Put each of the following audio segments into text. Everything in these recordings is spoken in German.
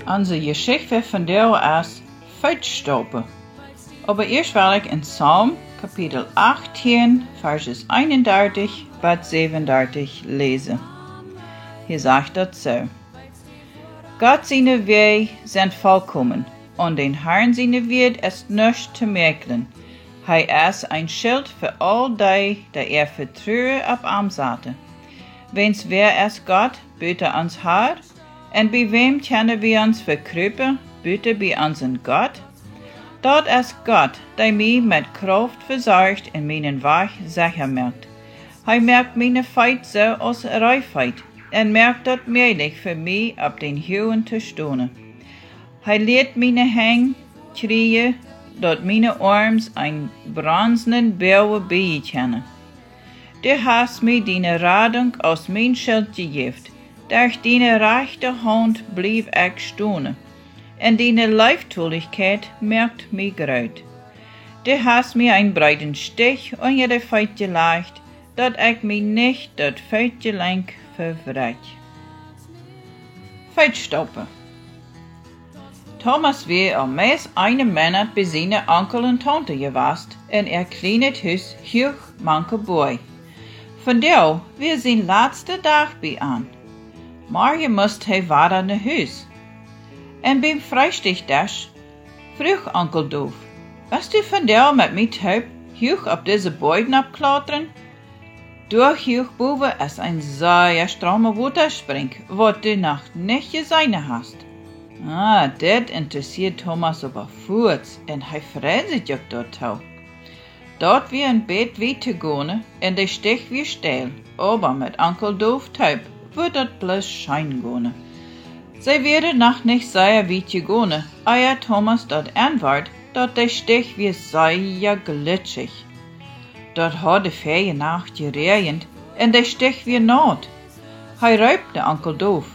Onze Geschichte von der als Feitstoppen. Aber erst will ich in Psalm Kapitel 18, Verses 31 bis 37 lesen. Hier sagt das so. Gott seine Wege sind vollkommen, und den Herrn seine Wege ist nicht zu merken. Hij ist ein Schild für all die vertrauen auf ihm zaten. Wens wer ist Gott, bitte uns Herr, en bij wem kennen wir uns verkruipen, bitte bij unseren Gott? Dat ist Gott, der mich mit Kraft versorgt en meinen Weg sicher macht. Hij merkt meine Feit so als Reifheit, en merkt dat möglich für mich auf den Höhen zu stehen. Hij leert meine Hänge kriegen, dat meine Arms ein bronzenen Bauer bei kennen. Du hast mir deine Radung aus mein Schild gegeben. Durch deine rechte Hand blieb ich stehen, en deine Leichtuligkeit merkt mich graut. Du hast mir einen breiten Stich unter die Feit gelegt, dat ich mich nicht dat Feitgelenk verwreck. Feitstoppen. Thomas war al meest eine Monat bei seiner Onkel und Tante gewesen, en kleines Hus huch manke boy. Von der wir zijn laatste Tag bij aan. Maar je moest hij weiter naar huis. En beim Freistichdach vroeg Onkel Doof, was du von der mit mij taub huch op deze Beuden abklautern? Durch huch boven is ein sehr stromer Waterspring, wat du nacht nicht gesehen hast. Dat interessiert Thomas aber voort, en hij freut sich ook dort auch. Dort wir ein Bett weitergehen, en de Stich wir still, aber mit Onkel Doof taub wird dat bloß schein gehen. Sie werden noch nicht sehr weit gehen, aber Thomas dort antwortet, dat de Stich wir sehr glitschig. Dort hat de Ferien Nacht geregnet, en de Stich wir not. Hij räubte Onkel Doof.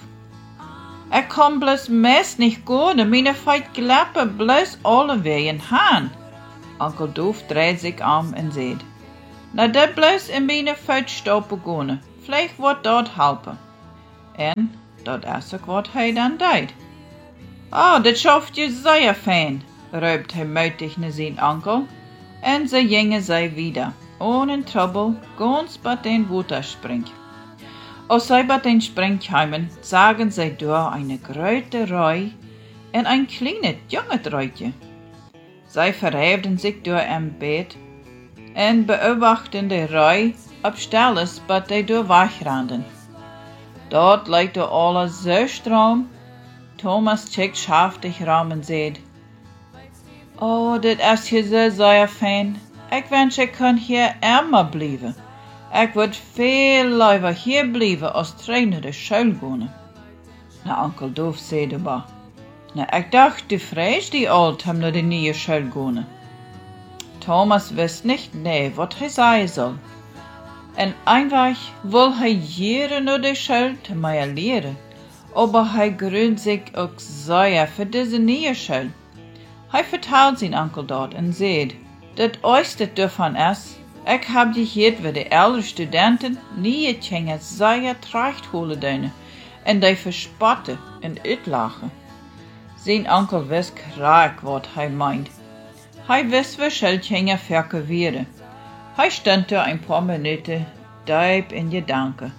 Kann bloß meist nicht gehen, meine Feit klappen bloß alle wegen han. Onkel Doof dreht sich um und sagt, na dat bloß in meine Feitstoppen gehen, vielleicht wird dort helpen. En dat is ook wat hij dan deed. Dat schafft je sehr fein, rübt hij mutig naar zijn onkel, en ze gingen zij wieder, ohne Trouble, ganz bei den Waterspring. Als zij bei den Spring kamen, zagen zij door eine grote Reu en ein kleines junge Treutje. Zij verheefden sich door im Bett en beobachten de Reu op Stelles, bei die door wegranden. Dort lijkt er alles so strom. Thomas checkt schaftig rum und sagt, dit is hier so sehr fein. Ich wünsche, ich kann hier immer bleiben. Ich würd viel lieber hier bleiben, als trainer de Schule gehen. Na, Onkel Doof sagt aber, ich dachte, du freust die alt, um naar de nieuwe Schule gehen. Thomas wist nicht, wat hij sagen soll. En einfach will hij jere nur de Schule te mij leren, aber hij grünt sich auch sehr für diese nieuwe Schule. Hij vertelt zijn Onkel dort en sagt, dat oudste davon is, ich hab gehört, wie die älteren Studenten nie Kinder sehr tracht holen dürfen, en die verspotten en uitlachen. Zijn Onkel wist graag wat hij meint. Hij wist wie Schulkinder verkaufen. Hij stand da ein paar Minuten diep in Gedanken.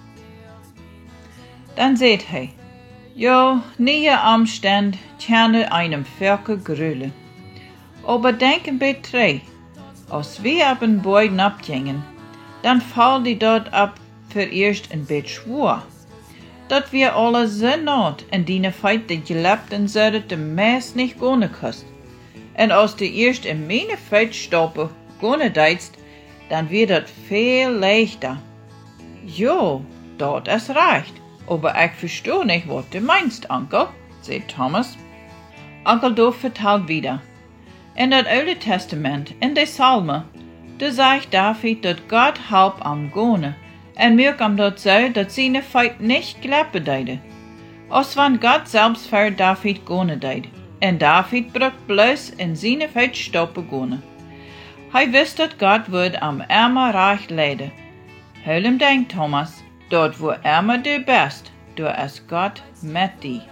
Dann sagt hij, nieuwe Umstände können einem Völker grülen. Aber denken bei drei, als wir ab den Beuden abgingen, dann fallen die dort ab erst ein bisschen schwur. Dat wir alle so not in die Feit die Gelebten zouden de meest nicht gehen kost. En als du erst in meine Feit stoppen gehen deitst, dann wird das viel leichter. Jo, dort ist recht, aber ich verstehe nicht, was du meinst, Onkel, sagt Thomas. Onkel Doof vertelt wieder. In das Alte Testament, in de Psalmen, da sagt David, dat Gott halb am Gone, en merkt am dort so, dat seine Feit nicht klappen deide. Als wann Gott selbst für David gone deid, en David brucht bloß in seine Feit stoppen gone. Hij wist dat Gott wird am Ärmer reich leiden. Hölem denkt Thomas, dort wo Ärmer du bist, du ist Gott mit dir.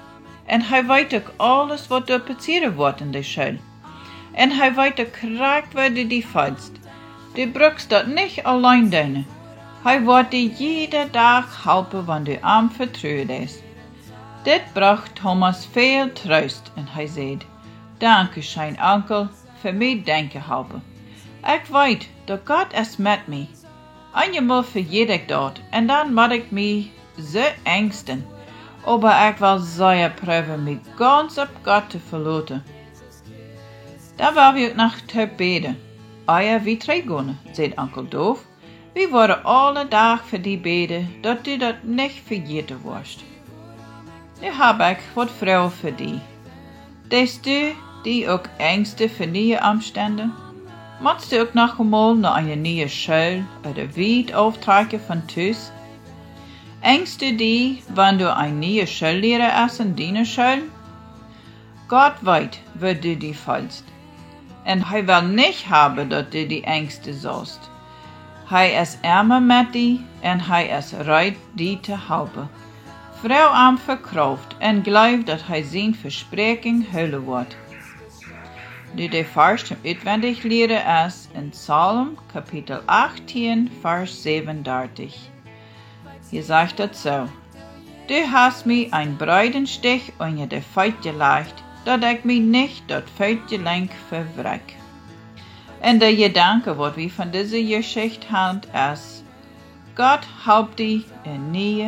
En hij weet ook alles wat er passieren wordt in de school. En hij weet ook correct waar du die valt. Du brukst dat niet alleen doen. Hij wordt die jede dag helpen, wanneer du am vertrouwd is. Dit bracht Thomas veel troost en hij zei, danke zijn onkel, voor mij denken helpen. Ik weet dat God is met mij. Eenmaal vergeet ik dat en dan moet ik mij zo angsten. Aber ik wil zeer proeven mij ganz op God te verlaten. Dan wil we ook nog te beden. Eier wie twee gaan, zei onkel Doof. We worden alle dag voor die beden, dat du dat niet vergeten wordt. Nu heb ik wat vrouw voor die. Des du die ook angsten voor nieuwe omstanden? Moest du ook nog eenmaal naar een nieuwe school oder weit auftrekken van thuis? Angst du die, wanneer du een nieuwe schoollehrer is in die school? God weet, waar du die vallst. En hij wil niet hebben dat du die angsten zost. Hij is armer met die en hij is rijdt die te helpen. Vrouw am verkauft en gelooft dat hij zijn verspreking hullen wordt. Nu de vers zum uitwendig leren is in Psalm kapitel 18 vers 37. Hier sagt het zo. Du hast mir ein Breidenstich unter de Feut gelegt, dat ik mij niet dat Feutgelenk verwrek. En de gedanke wat we van deze Geschichte haben is, Gott helpt die in nieuwe